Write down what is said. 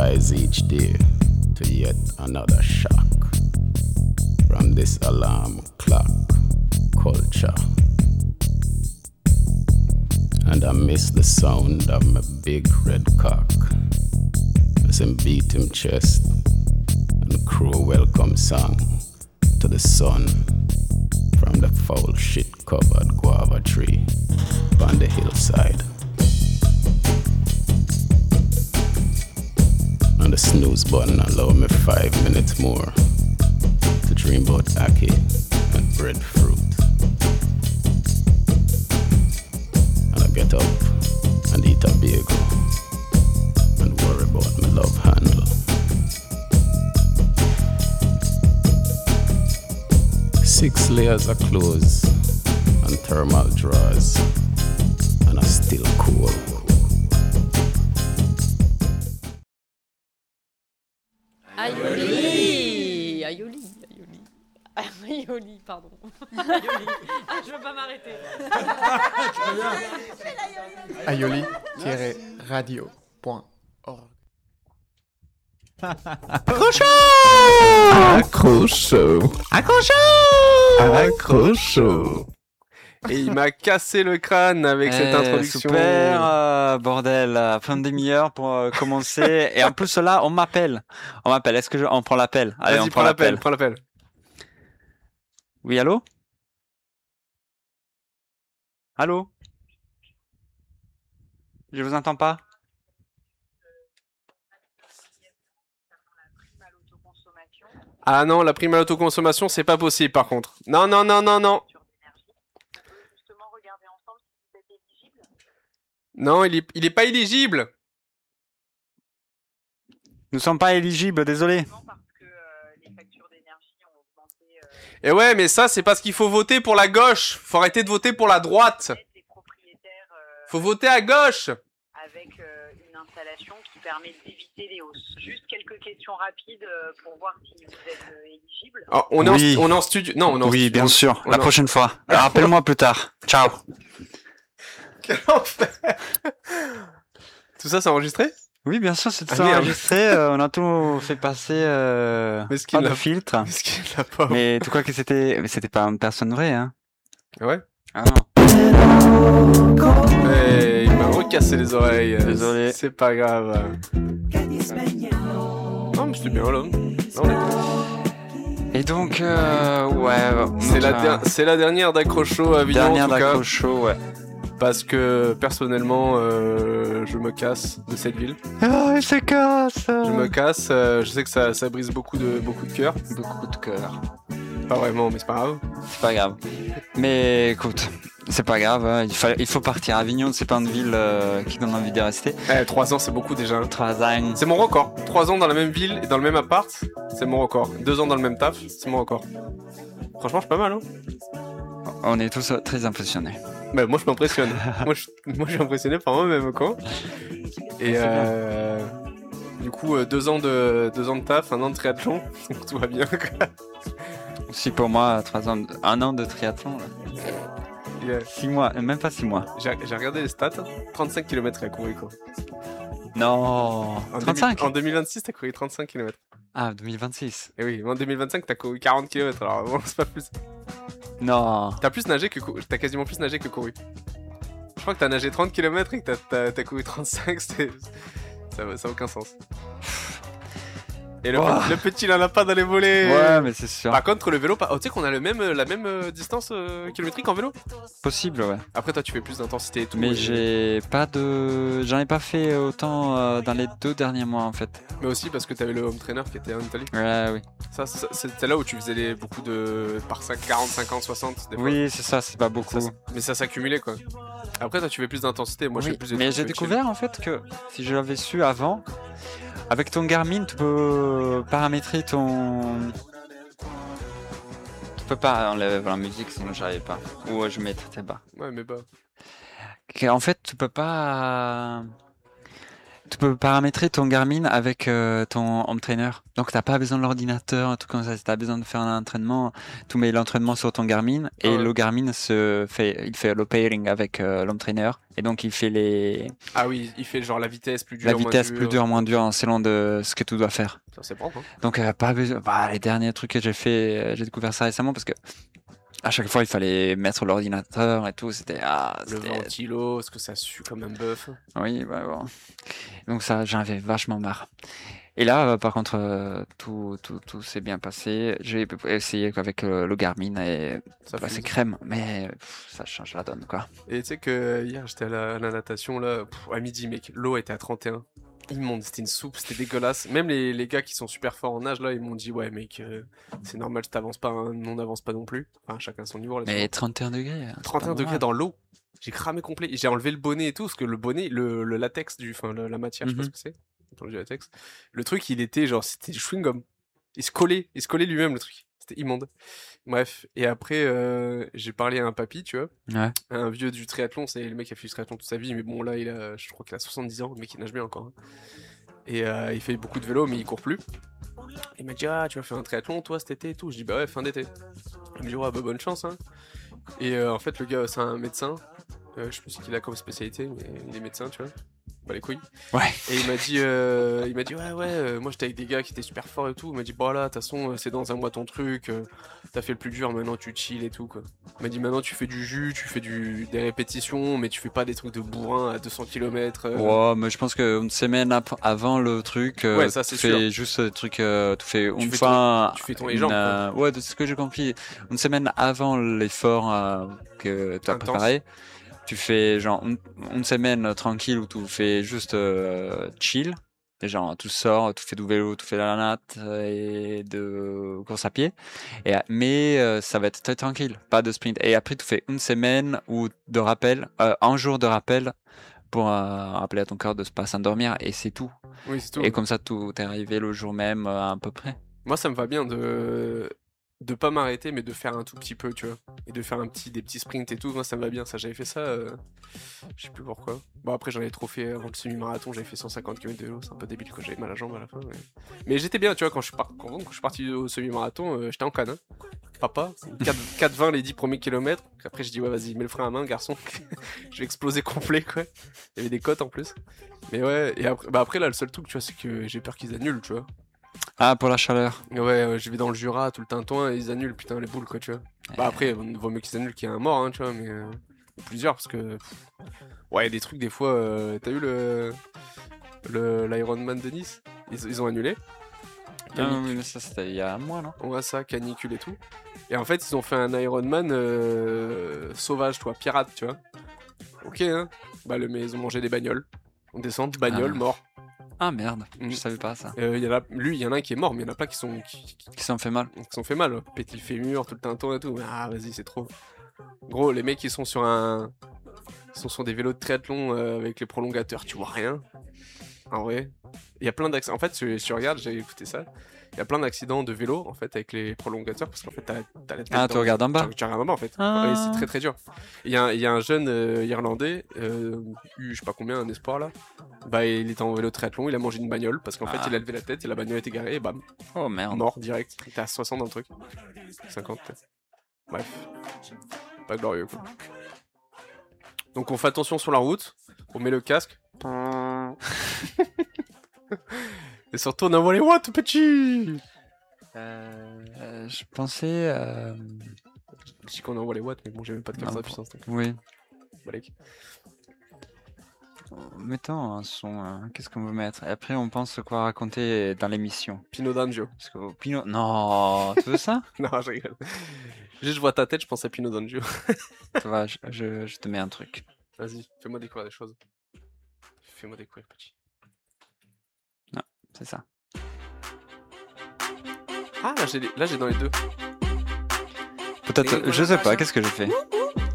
rise each day to yet another shock from this alarm clock culture. And I miss the sound of my big red cock as him beat him chest and crew welcome song to the sun from the foul shit covered guava tree on the hillside. And the snooze button allow me 5 minutes more to dream about ackee and breadfruit. And I get up and eat a bagel and worry about my love handle. Six layers of clothes and thermal drawers, and I still cool. Aioli, pardon. Aioli. Ah, je veux pas m'arrêter. Aioli-radio.org. Accrocho. Et il m'a cassé le crâne avec cette introduction. Super, bordel, fin de demi-heure pour commencer. Et en plus là, on m'appelle. Est-ce que on prend l'appel? Allez, Vas-y, on prend l'appel. prends l'appel. Oui, allô? Allô? Je vous entends pas. Ah non, la prime à l'autoconsommation, c'est pas possible par contre. Non. Non, il est pas éligible. Nous sommes pas éligibles, désolé. Et ouais, mais ça, c'est parce qu'il faut voter pour la gauche. Faut arrêter de voter pour la droite. Faut voter à gauche. Avec une installation qui permet d'éviter les hausses. Juste quelques questions rapides pour voir si vous êtes éligible. Oh, on est en studio. Non, on est en Oui, studio. bien sûr. La prochaine fois. Rappelle-moi plus tard. Ciao. Quel enfer. Tout ça, c'est enregistré? Oui, bien sûr, c'est tout merde. enregistré. On a tout fait passer Mesquine, pas de la- filtre. Mesquine, la pauvre. Mais tu crois que c'était pas une personne vraie, hein? Ouais. Ah non. Mais il m'a recassé les oreilles. Désolé. C'est pas grave. Non, mais c'était bien là. Non, on est- Et donc, ouais. C'est la dernière d'Accrocho à Avignon, Dernière en tout cas. d'accrocho, ouais. Parce que personnellement, je me casse de cette ville. Oh, il se casse. Je me casse. Je sais que ça brise beaucoup de cœur. Beaucoup de cœur. Pas vraiment, mais c'est pas grave. C'est pas grave. Mais écoute, c'est pas grave. Hein. Il faut partir. Avignon, c'est pas une ville qui donne envie de rester. 3 ans, c'est beaucoup déjà. 3 ans. C'est mon record. 3 ans dans la même ville et dans le même appart, c'est mon record. 2 ans dans le même taf, c'est mon record. Franchement, je suis pas mal, hein. On est tous très impressionnés. Bah, moi, je m'impressionne. moi, je suis impressionné par moi-même, quoi. Et du coup, 2 ans de taf, 1 an de triathlon, donc tout va bien, quoi. Aussi pour moi, 3 ans, 1 an de triathlon. Là. Yeah. 6 mois, même pas 6 mois. J'ai regardé les stats, 35 km à courir, quoi. Non. 35 En 2026, t'as couru 35 km. Ah, 2026. Et oui, en 2025, t'as couru 40 km, alors bon, c'est pas plus. Non. T'as t'as quasiment plus nagé que couru. Je crois que t'as nagé 30 km et que t'as couru 35, ça a aucun sens. Et le petit, il en a pas dans les volets. Ouais, mais c'est sûr. Par contre, le vélo, tu sais qu'on a la même distance kilométrique en vélo. Possible, ouais. Après, toi, tu fais plus d'intensité et tout. Mais j'en ai pas fait autant dans les 2 derniers mois, en fait. Mais aussi parce que t'avais le home trainer qui était en Italie. Ouais, oui. Ça c'était là où tu faisais beaucoup de par 40, 50, 60 des fois. Oui, c'est ça, c'est pas beaucoup. Mais ça s'accumulait, quoi. Après, toi, tu fais plus d'intensité. Moi, je fais plus de mais trucs j'ai découvert en fait que si je l'avais su avant, avec ton Garmin, tu peux paramétrer ton. Tu peux pas enlever la musique, sinon j'arrive pas. Ou je mettrais bas. Ouais, mais bah. En fait, tu peux pas Tu peux paramétrer ton Garmin avec ton home trainer. Donc, t'as pas besoin de l'ordinateur, un truc comme ça. Si t'as besoin de faire un entraînement, tu mets l'entraînement sur ton Garmin et ouais. le Garmin il fait le pairing avec l'home trainer. Et donc, il fait Ah oui, il fait genre la vitesse plus dure, la moins vitesse dure. plus dure, moins dure, selon de ce que tu dois faire. Ça, c'est propre, hein. Donc, pas besoin. Bah, les derniers trucs que j'ai fait, j'ai découvert ça récemment parce que à chaque fois, il fallait mettre l'ordinateur et tout. C'était Le ventilo, est-ce que ça sue comme un bœuf? Oui, bah bon. Donc ça, j'en avais vachement marre. Et là, par contre, tout s'est bien passé. J'ai essayé avec le Garmin et Ça bah, fuse. c'est crème, mais ça change la donne, quoi. Et tu sais que hier, j'étais à la natation, là, à midi, mec, l'eau était à 31. Immonde, c'était une soupe, c'était dégueulasse. Même les gars qui sont super forts en nage, là, ils m'ont dit, ouais, mec, c'est normal, t'avances pas, hein, on n'avance pas non plus. Enfin, chacun son niveau, là. Mais 31 degrés. 31 degrés dans l'eau. J'ai cramé complet. J'ai enlevé le bonnet et tout, parce que le bonnet, le latex enfin, la matière, je sais pas ce que c'est. Attends, du latex. Le truc, il était genre, c'était du chewing-gum. Il se collait lui-même, le truc. C'était immonde. Bref. Et après, j'ai parlé à un papy, tu vois. Ouais. Un vieux du triathlon, c'est le mec qui a fait du triathlon toute sa vie, mais bon, là, je crois qu'il a 70 ans, le mec, il nage bien encore, hein. Et il fait beaucoup de vélo, mais il court plus. Il m'a dit, ah, tu vas faire un triathlon, toi, cet été et tout. Je dis, bah ouais, fin d'été. Il me dit, ouais, bah bonne chance, hein. Et en fait, le gars, c'est un médecin. Je sais plus ce qu'il a comme spécialité, mais il est médecin, tu vois. Bah les couilles. Ouais. Et il m'a dit, ouais, moi j'étais avec des gars qui étaient super forts et tout. Il m'a dit, bah là, de toute façon, c'est dans un mois ton truc. T'as fait le plus dur, maintenant tu chill et tout, quoi. Il m'a dit, maintenant tu fais du jus, tu fais des répétitions, mais tu fais pas des trucs de bourrin à 200 km. Ouais, mais je pense qu'une semaine avant le truc, Ouais, ça, tu c'est fais juste le truc, tu fais une fais fois. tu fais ton les jambes, quoi. Ouais, de ce que j'ai compris, une semaine avant l'effort que tu as Intense. préparé. Tu fais genre une semaine tranquille où tu fais juste chill. Et genre, tu sors, tu fais du vélo, tu fais de la natte et de course à pied. Mais ça va être très tranquille, pas de sprint. Et après, tu fais une semaine ou de rappel, un jour de rappel pour rappeler à ton corps de ne pas s'endormir. Et c'est tout. Oui, c'est tout. Et comme ça, tout est arrivé le jour même à peu près. Moi, ça me va bien de pas m'arrêter, mais de faire un tout petit peu, tu vois. Et de faire des petits sprints et tout. Moi, ça me va bien. Ça, j'avais fait ça, je sais plus pourquoi. Bon, après, j'en avais trop fait avant le semi-marathon. J'avais fait 150 km de vélo. C'est un peu débile quand j'avais mal à la jambe à la fin. Mais j'étais bien, tu vois, quand je suis parti au semi-marathon, j'étais en canne, hein. Papa, 4,20 les 10 premiers kilomètres. Après, je dis, ouais, vas-y, mets le frein à main, garçon. Je vais exploser complet, quoi. Il y avait des côtes en plus. Mais ouais, et après, là, le seul truc, tu vois, c'est que j'ai peur qu'ils annulent, tu vois. Ah, pour la chaleur. Ouais, je vais dans le Jura tout le tintouin et ils annulent, putain, les boules, quoi, tu vois. Bah après, vaut mieux qu'ils annulent qu'il y ait un mort, hein, tu vois, mais plusieurs, parce que... Ouais, il y a des trucs, des fois, t'as vu l'Ironman de Nice? Ils ont annulé. Ah, oui, mais ça, c'était il y a un mois, non? On voit ça, canicule et tout. Et en fait, ils ont fait un Ironman sauvage, toi, pirate, tu vois. Ok, hein. Bah, mais ils ont mangé des bagnoles. On descend, bagnole, mort. Ah merde, je savais pas ça. Il y en a un qui est mort, mais il y en a plein qui s'en fait mal. Qui sont fait mal. Péter le fémur, tout le tintouin et tout. Ah, vas-y, c'est trop. Gros, les mecs, ils sont sur des vélos de triathlon avec les prolongateurs, tu vois rien. En vrai. Il y a plein d'accidents. En fait, si tu regardes, j'ai écouté ça. Il y a plein d'accidents de vélo, en fait, avec les prolongateurs, parce qu'en fait, t'as la tête. Ah, tu regardes en bas? Tu regardes en bas, en fait. Ah. Ouais, c'est très très dur. Il y a un jeune Irlandais, je sais pas combien, un espoir là. Bah, il était en vélo de triathlon, il a mangé une bagnole, parce qu'en fait, il a levé la tête et la bagnole était garée, et bam. Oh merde. Mort, direct. Il était à 60 dans le truc. 50 peut-être. Bref. Pas glorieux, quoi. Donc, on fait attention sur la route, on met le casque. Et surtout, on envoie les watts, petit. Je pensais. Je dis qu'on envoie les watts, mais bon, j'ai même pas de carte à puissance. Donc... Oui. Balèque. Mettons un son. Qu'est-ce qu'on veut mettre? Et après, on pense quoi raconter dans l'émission. Pino D'Angio. Parce que Pino. Non, tu veux ça? Non, je rigole. Juste, je vois ta tête, je pense à Pino D'Angio. Tu vois, je te mets un truc. Vas-y, fais-moi découvrir des choses. Fais-moi découvrir, petit. Non, c'est ça. Ah, là, j'ai dans les deux. Peut-être, je sais pas, qu'est-ce que j'ai fait?